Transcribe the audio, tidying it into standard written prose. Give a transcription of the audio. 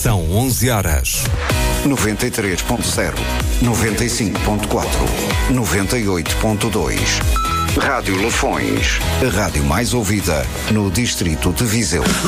São 11 horas. 93.0, 95.4, 98.2. Rádio Lafões, a rádio mais ouvida no distrito de Viseu.